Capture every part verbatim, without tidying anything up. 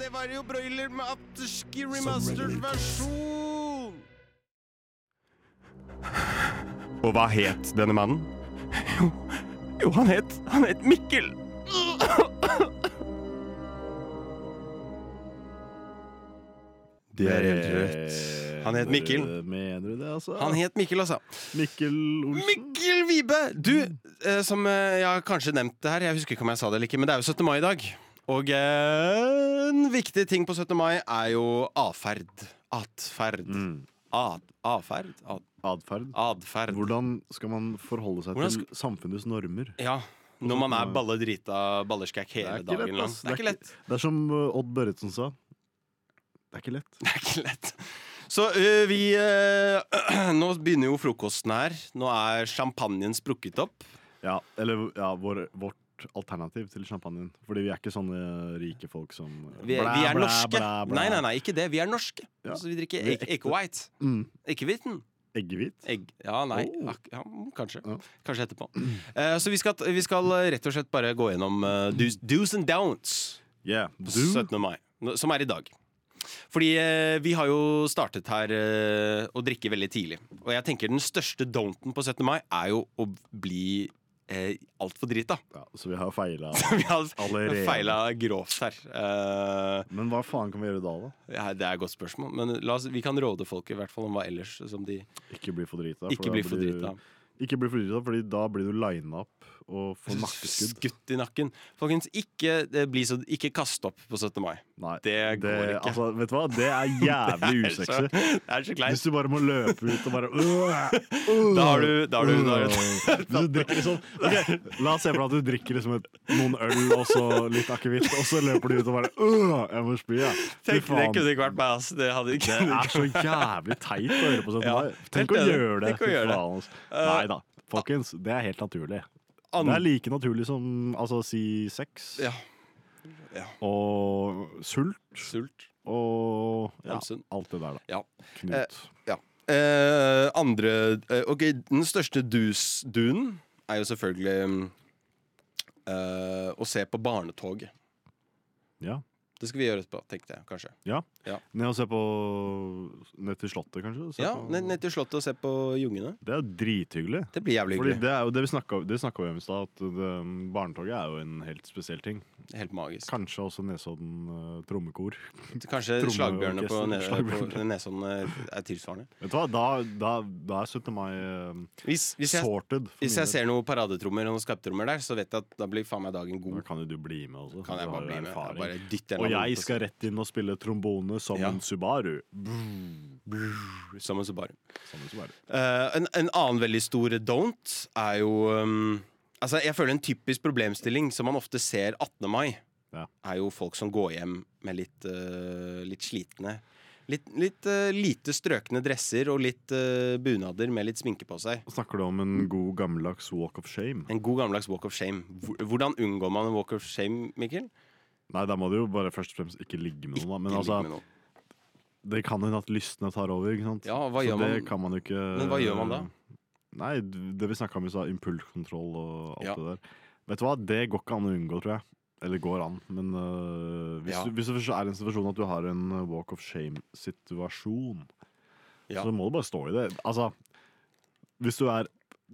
det var jo broiler med afterski remastered versjon. Og hva het denne mannen? Jo, jo han het, han het Mikkel. Det er helt rett. Han het Mikkel. Mener du det, altså? Han het Mikkel, altså. Mikkel Olsen. Mikkel Vibe! Du, eh, som eh, jeg har kanskje nevnt det her, jeg husker ikke om jeg sa det eller ikke, men det er jo syttende mai i dag. Og eh, en viktig ting på syttende mai er jo atferd. Atferd. Mm. Ad, atferd? Ad, Adferd. adferd. Hvordan skal man forholde seg Hvordan til samfunnets normer? Ja, når man er balledrita, ballerskæk hele Det er ikke dagen lett, lang. ass. Det er ikke lett. Det er som uh, Odd Børretzen sa. Det er ikke lett. Det er ikke lett. Så øh, vi øh, Nå begynner jo frokosten her. Nå er champagnen sprukket opp. Ja, eller ja, vår, vårt alternativ til champagnen. Fordi vi er ikke sånne rike folk som Vi, er- vi er blæ, norske. blæ, blæ. Nei, nei, nei, ikke det. Vi er norske. Ja. Så vi drikker Vi er egg, ekte. egg white. Mm. Ikke hvitten. Eggehvit. Egg. Ja, nei. Oh. Ak- Ja, mm, kanskje. Ja. Kanskje etterpå. Eh, så vi skal, vi skal rett og slett bare gå gjennom uh, do's, do's and don'ts Yeah. på Du, syttende mai, nå- som er i dag. Fordi eh, vi har jo startet her eh, å drikke veldig tidlig. Og jeg tenker den største don'ten på syttende mai er jo å bli eh, altfor drita. ja, så vi har feila Vi har allerede. feila grovt her. Eh, Men hva faen kan vi gjøre da, da? ja, det er et godt spørsmål. Men la oss, vi kan råde folk i hvert fall om hva ellers som de Ikke bli for drita. ikke da blir for blir- drita. Ikke bli for drita, fordi da blir du line up og får nakkeskudd. Skutt i nakken. Folkens, ikke, det blir så, ikke kast opp på syttende mai. Nei, Det går ikke. Altså, vet du hva? Det er jævlig Det er så- usexy. Det er så kleint. Hvis du bare må løpe ut og bare øh, øh, Da har du, da har du, da har du Hvis du drikker liksom Ok, la oss se for deg at du drikker liksom et, noen øl og så litt akevitt, og så løper du ut og bare øh, jeg må spy, ja. Fy Tenk, det faen. kunne ikke vært meg, ass. Det hadde ikke Det er så jævlig teit å gjøre på syttende Ja, mai. Tenk helt å enig. gjøre det. Tenk å Fy gjøre det. faen, ass. Nei da, folkens. Det er helt naturlig. An- Det er like naturlig som altså si sex Ja. Ja. og sult Sult. og ja, Hamsun. alt det der, da. Ja. Knut. Eh, andre eh, Ok, den største dus-duen er jo selvfølgelig eh, å se på barnetoget. Ja. Det skal vi gjøre etterpå, tenkte jeg kanskje. Ja. Ja. Ned og se på Ned til Slottet, kanskje? Se Ja, på, ned, ned til Slottet og se på jungene. Det er jo drithyggelig. Det blir jævlig Fordi hyggelig. det er jo det vi snakka det snakket vi om i stad, at det, barnetoget er jo en helt spesiell ting. Helt magisk. Kanskje også Nesodden uh, trommekor. Kanskje Trommeorkester, slagbjørnene på, ne slagbjørner. på Nesodden eh, er tilsvarende. Vet du hva, da, da, da er syttende mai uh, Hvis, hvis, jeg, sorted. for hvis min jeg del. ser noen paradetrommer og noen skarptrommer der, så vet jeg at da blir faen meg dagen Da god. kan jo du bli med også. Kan jeg Du har bare jo bli med. Jeg erfaring. bare dytter en Og eller annen jeg ut skal rett inn og spille trombone som Ja. en Subaru. og- Som en Subaru. Som en Subaru. Eh, en, en annen veldig stor don't er jo um, Altså, jeg føler en typisk problemstilling som man ofte ser attende mai, Ja. er jo folk som går hjem med litt, eh, litt slitne Litt, litt eh, lite strøkne dresser og litt eh, bunader med litt sminke på seg. Snakker du om en god gammeldags walk of shame? En god gammeldags walk of shame. Hvor- Hvordan unngår man en walk of shame, Mikkel? Nei, da må du jo bare først og fremst ikke ligge med noen, da. Men Ikke altså, ligge med noen. det kan hende at lystene tar over, ikke sant? Ja, hva Så gjør det man? kan man jo ikke Men hva gjør man da? Nei, det vi snakka om i stad, impulskontroll og alt Ja. det der. Vet du hva, det går ikke an å unngå, tror jeg. Eller går an, men øh, hvis, Ja. du, hvis det er en situasjon at du har en øh, walk of shame-situasjon, Ja. så må du bare stå i det. Altså, hvis du er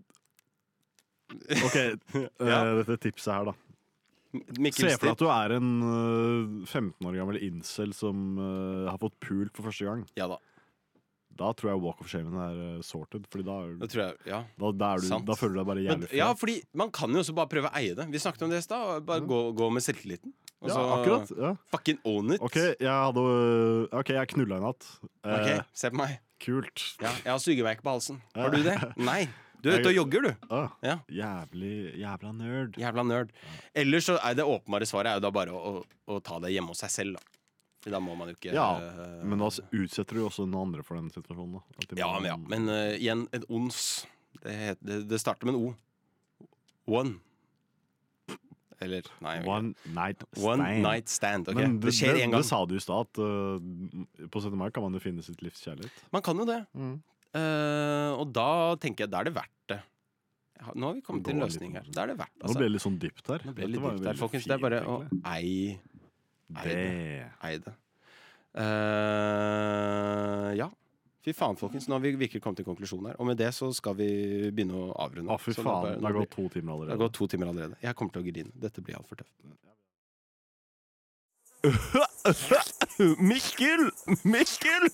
OK, Ja. øh, dette tipset her, da. Mikkels Se for deg tipp. at du er en øh, femten år gammel incel som øh, har fått pult for første gang. Ja da. Da tror jeg walk of shamen er øh, sorted, Fordi da, er- Det tror jeg. Ja. da, da, er du, Sant. da føler du deg bare Men, jævlig ja, fet. fordi man kan jo også bare prøve å eie det. Vi snakket om det i stad. Bare gå, gå med selvtilliten. Og Ja, så akkurat. Ja. fucking own it. OK, jeg hadde øh, Ok, jeg knulla i natt. Eh, Ok, se på meg. Kult. Ja, jeg har sugemerke på halsen. Har du det? Nei. Du er ute og jogger, du. Ah, Ja. jævlig Jævla nerd. Jævla nerd. Ellers så er det åpenbare svaret er jo da bare å, å, å ta det hjemme hos seg selv, da. For da må man jo ikke Ja, eh, men da utsetter du jo også noen andre for den situasjonen. Da. At de Ja, må- men, ja. men eh, igjen, et ons. Det, het, det, det starter med en O. One. Eller Nei. jeg vet One night ikke. stand. One night stand. Ok, Men det, skjer én gang. Det sa du i stad, at uh, på syttende mai kan man jo finne sitt livs kjærlighet. Man kan jo det. Mm. Eh, og da tenker jeg da er det verdt det. Ja, nå har vi kommet til en Gå litt løsning her. sånn. Da er det verdt Nå altså. ble det litt sånn dypt her. Nå ble det litt Dette var dypt der, veldig folkens. Det er bare fint, å egentlig. ei Det. Eide. Uh, ja. Fy faen, folkens. Nå har vi virkelig kommet til konklusjonen her. Og med det så skal vi begynne å avrunde. Å, fy faen. Det har gått to timer allerede. Det har gått to timer allerede. Jeg kommer til å grine. Dette blir alt for tøft. Mikkel! Mikkel!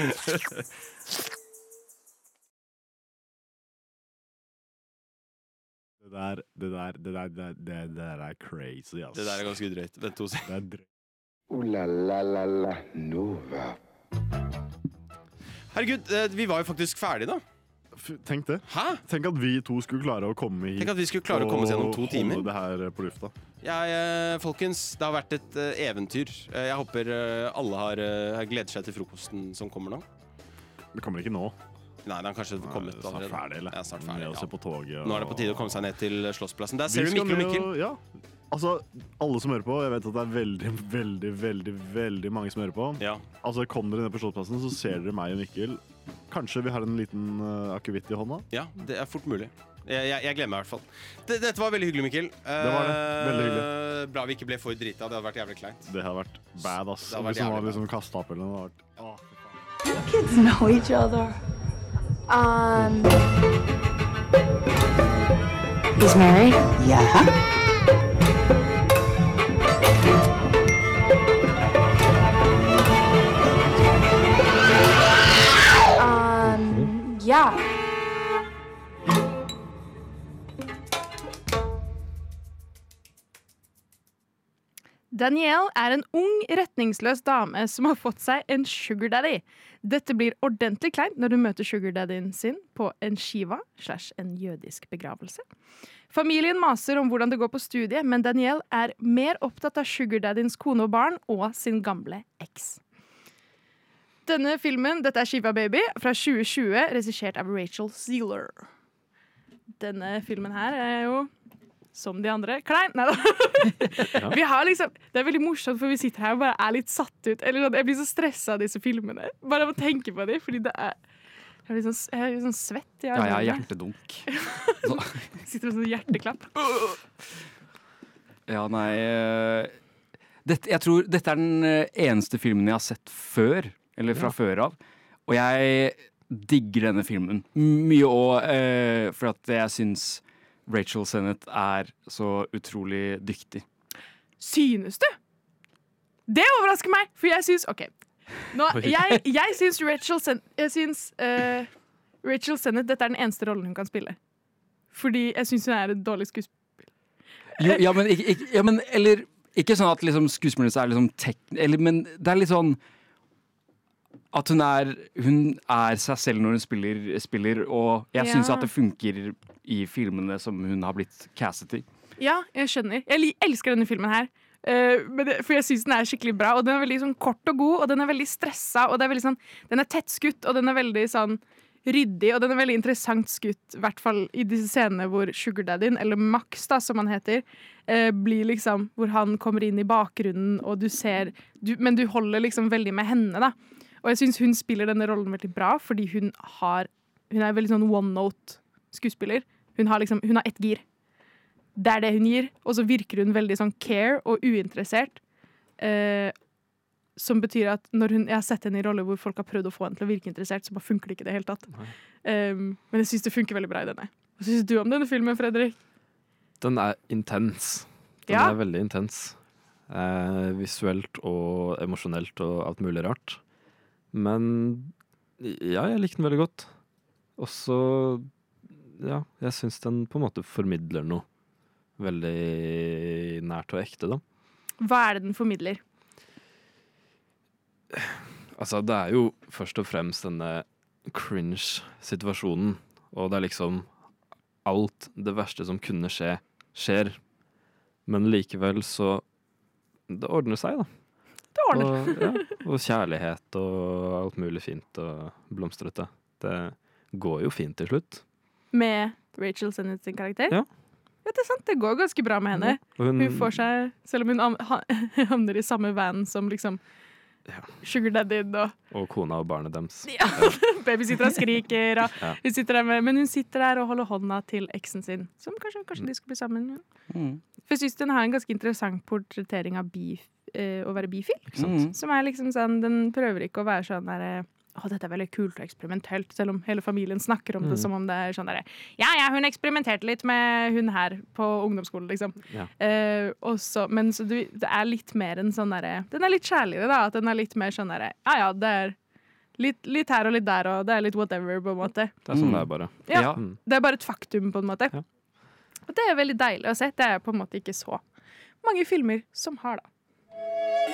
Det der, det der, det der, det, det der er crazy, ass. Det der er ganske drøyt. Vent to sekunder. Det er drøyt. Ooh la la la la Nova. Herregud, vi var jo faktisk ferdige da. Tenk det. Hæ? Tenk at vi to skulle klare å komme hit. Tenk at vi skulle klare å komme oss gjennom to timer. Og holde det her på lufta. Ja, folkens, det har vært et eventyr. Jeg håper alle har, har gledet seg til frokosten som kommer nå. Det kommer ikke nå. Nei, den har kanskje kommet snart allerede. Ferdig, eller? Ja, snart ferdig, ja. På toget, og... Nå er det på tide å komme seg ned til Slottsplassen. Der ser du Mikkel og Mikkel. Ja, altså, alle som hører på, jeg vet at det er veldig, veldig, veldig, veldig mange som hører på. Ja. Altså, kom dere ned på Slottsplassen, så ser dere meg og Mikkel. Kanskje vi har en liten uh, akevitt i hånda? Ja, det er fort mulig. Jeg, jeg, jeg glemmer meg i hvert fall. D dette var veldig hyggelig, Mikkel. Det var det. Veldig hyggelig. Uh, bra vi ikke ble for drita. Det hadde vært jævlig kleint. Det hadde vært bad, ass. Det hadde vært Hvis man jævlig liksom kastet opp eller noe. Det hadde vært... Åh, You kids know each other. Um, he's married? Yeah. Um, yeah. Danielle er en ung, retningsløs dame som har fått seg en sugar daddy. Dette blir ordentlig kleint når du møter sugar daddyen sin på en skiva slash en jødisk begravelse. Familien maser om hvordan det går på studiet, men Danielle er mer opptatt av sugar daddyens kone og barn og sin gamle eks. Denne filmen, dette er Shiva Baby, fra tjue tjue, regissert av Rachel Zegler. Denne filmen her er jo... som de andre. Klein! Nei da. Ja. Vi har liksom, det er veldig morsomt, for vi sitter her og bare er litt satt ut. Eller sånn, jeg blir så stresset av disse filmene. Bare av å tenke på dem, fordi det er... Jeg er litt sånn, jeg er litt sånn svett. Ja, jeg er hjertedunk. Sitter med sånn hjerteklapp. Ja, nei... Dette, jeg tror dette er den eneste filmen jeg har sett før, eller fra ja. før av. Og jeg digger denne filmen. Mye også, eh, for at jeg synes... Rachel Sennett er så utrolig dyktig. Synes du? Det overrasker meg, for jeg synes, ok, nå, jeg, jeg synes Rachel Sennett, jeg synes uh, Rachel Sennett, dette er den eneste rollen hun kan spille. Fordi jeg synes hun er en dårlig skuespiller. Jo, ja, men, ikke, ikke, ja, men eller, ikke sånn at liksom, skuespillerne er liksom tek, eller, men det er litt sånn at hun er, hun er seg selv når hun spiller, spiller og jeg ja. synes at det funker i filmene som hun har blitt castet i. Ja, jeg skjønner. Jeg elsker denne filmen her. Uh, det, for jeg synes den er skikkelig bra, og den er veldig sånn, kort og god, og den er veldig stresset, og det er veldig sånn, den er tett skutt, og den er veldig sånn ryddig, og den er veldig interessant skutt, i hvert fall i disse scenene hvor Sugar Daddyen, eller Max da, som han heter, uh, blir liksom, hvor han kommer inn i bakgrunnen, og du ser, du, men du holder liksom veldig med henne da. Og jeg synes hun spiller denne rollen veldig bra, fordi hun har, hun er veldig sånn one-note skuespiller. Hun har liksom, hun har ett gir. Det er det hun gir, og så virker hun veldig sånn care og uinteressert. Eh, som betyr at når hun, jeg har sett henne i roller hvor folk har prøvd å få henne til å virke interessert, så bare funker det ikke det helt tatt. Um, men jeg synes det funker veldig bra i denne. Hva synes du om denne filmen, Fredrik? Den er intens. Den ja. er veldig intens. Eh, visuelt og emosjonelt og alt mulig rart. Men ja, jeg likte den veldig godt. Og så, ja, jeg synes den på en måte formidler noe veldig nært og ekte, da. Hva er det den formidler? Altså, det er jo først og fremst denne cringe-situasjonen, og det er liksom alt det verste som kunne skje, skjer. Men likevel så, det ordner seg, da. Det ordner. Og, ja, og kjærlighet og alt mulig fint og blomstrete. Det går jo fint til slutt. Med Rachel Sennett sin karakter? Ja. Ja, det er sant. Det går ganske bra med henne. Ja. Hun, hun får seg, selv om hun havner i samme van som liksom ja. Sugar Daddyen og... Og kona og barnet deres. Ja, baby sitter og skriker, og ja. hun sitter der med, men hun sitter der og holder hånda til eksen sin, som kanskje, kanskje mm. de skal bli sammen. Ja. Mm. For jeg synes den har en ganske interessant portrettering av bi eh, å være bifil. Mm. Som er liksom sånn, den prøver ikke å være sånn der eh, å, dette er veldig kult og eksperimentelt, selv om hele familien snakker om det Mm. som om det er sånn der ja, ja, hun eksperimenterte litt med hun her på ungdomsskolen, liksom. Ja. Eh, og så- men så du, det er litt mer en sånn derre den er litt kjærligere, da. At den er litt mer sånn derre ja, ja, det er litt, litt her og litt der, og det er litt whatever, på en måte. Det er sånn Mm. det er bare. Ja, Ja. Mm. Det er bare et faktum, på en måte. Ja. Og det er veldig deilig å se. Det er på en måte ikke så mange filmer som har, da.